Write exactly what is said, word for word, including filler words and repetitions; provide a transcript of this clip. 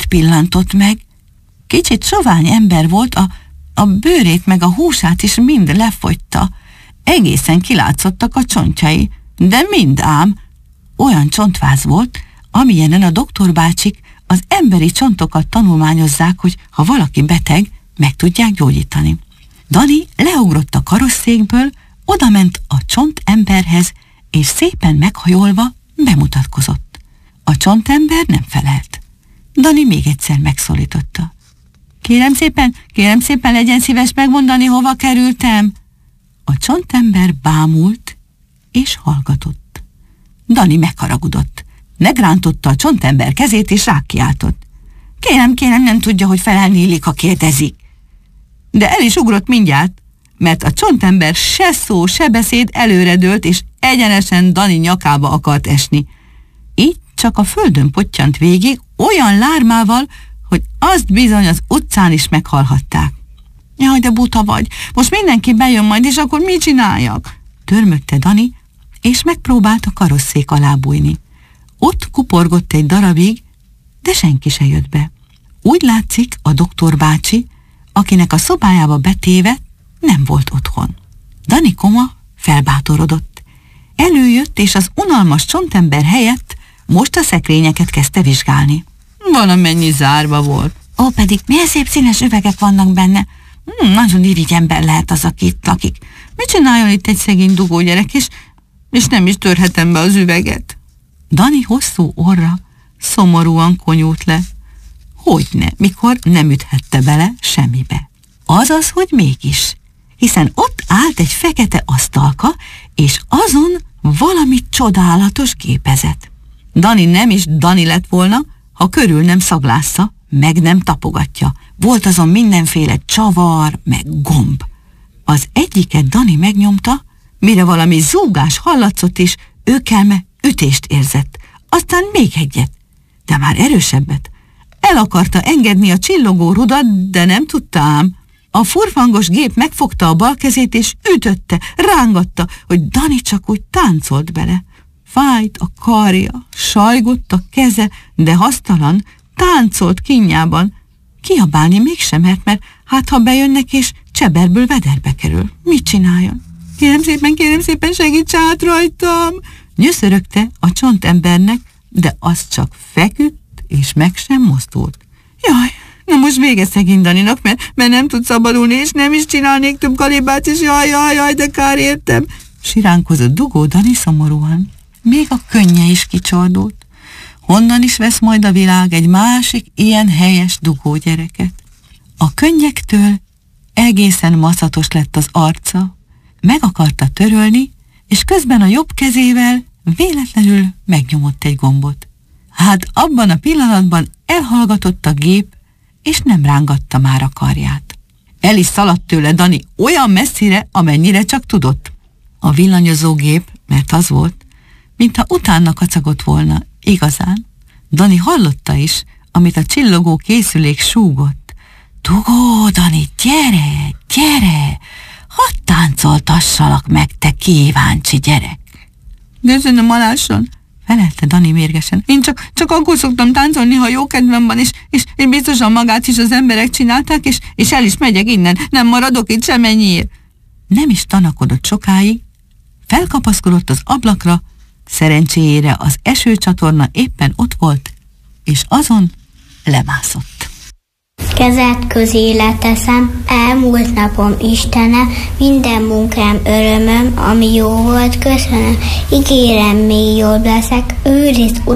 pillantott meg. Kicsit sovány ember volt, a, a bőrét meg a húsát is mind lefogyta. Egészen kilátszottak a csontjai, de mind ám. Olyan csontváz volt, amilyenen a doktorbácsik az emberi csontokat tanulmányozzák, hogy ha valaki beteg, meg tudják gyógyítani. Dani leugrott a karosszékből, odament a csontemberhez, és szépen meghajolva bemutatkozott. A csontember nem felelt. Dani még egyszer megszólította. Kérem szépen, kérem szépen, legyen szíves megmondani, hova kerültem. A csontember bámult és hallgatott. Dani megharagudott. Megrántotta a csontember kezét és rákiáltott. Kérem, kérem, nem tudja, hogy felelni illik, ha kérdezik. De el is ugrott mindjárt, mert a csontember se szó, se beszéd előredőlt, és egyenesen Dani nyakába akart esni. Így csak a földön pottyant végig olyan lármával, hogy azt bizony az utcán is meghallhatták. Jaj, de buta vagy, most mindenki bejön majd, és akkor mit csináljak? Törmögte Dani, és megpróbált a karosszék alá bújni. Ott kuporgott egy darabig, de senki se jött be. Úgy látszik, a doktor bácsi, akinek a szobájába betéve, nem volt otthon. Dani koma felbátorodott. Előjött, és az unalmas csontember helyett most a szekrényeket kezdte vizsgálni. Valamennyi zárva volt. Ó, pedig milyen szép színes üvegek vannak benne. Hmm, nagyon irigy ember lehet az, aki itt lakik. Mit csináljon itt egy szegény dugó gyerek, és, és nem is törhetem be az üveget? Dani hosszú orra szomorúan konyult le. Hogyne, mikor nem üthette bele semmibe. Azaz, hogy mégis, hiszen ott állt egy fekete asztalka, és azon valami csodálatos gépezet. Dani nem is Dani lett volna, ha körül nem szaglásza, meg nem tapogatja. Volt azon mindenféle csavar, meg gomb. Az egyiket Dani megnyomta, mire valami zúgás hallatszott, és őkelme ütést érzett. Aztán még egyet, de már erősebbet. El akarta engedni a csillogó rudat, de nem tudta ám. A furfangos gép megfogta a bal kezét, és ütötte, rángatta, hogy Dani csak úgy táncolt bele. Fájt a karja, sajgott a keze, de hasztalan, táncolt kínjában. Kiabálni mégsem mert, mert hát ha bejönnek, és cseberből vederbe kerül. Mit csináljon? Kérem szépen, kérem szépen, segíts át rajtam! Nyöszörögte a csontembernek, de az csak feküdt, és meg sem mozdult. Jaj, na most vége szegény Daninak, mert, mert nem tud szabadulni, és nem is csinálnék több galibát, és jaj, jaj, jaj, de kár értem. Siránkozott dugó Dani szomorúan. Még a könnye is kicsordult. Honnan is vesz majd a világ egy másik ilyen helyes dugó gyereket? A könnyektől egészen maszatos lett az arca, meg akarta törölni, és közben a jobb kezével véletlenül megnyomott egy gombot. Hát abban a pillanatban elhallgatott a gép, és nem rángatta már a karját. El is szaladt tőle Dani olyan messzire, amennyire csak tudott. A villanyozó gép, mert az volt, mintha utána kacagott volna, igazán. Dani hallotta is, amit a csillogó készülék súgott. Dugó, Dani, gyere, gyere! Hadd táncoltassalak meg, te kíváncsi gyerek! Köszönöm, alásson, felelte Dani mérgesen. Én csak, csak akkor szoktam táncolni, ha jó kedvem van, és, és, és biztosan magát is az emberek csinálták, és, és el is megyek innen, nem maradok itt semennyiért. Nem is tanakodott sokáig, felkapaszkodott az ablakra, szerencséjére az esőcsatorna éppen ott volt, és azon lemászott. Kezed közé leteszem, elmúlt napom Istene, minden munkám örömöm, ami jó volt, köszönöm. Ígérem, még jobb leszek, őrizd, Uram,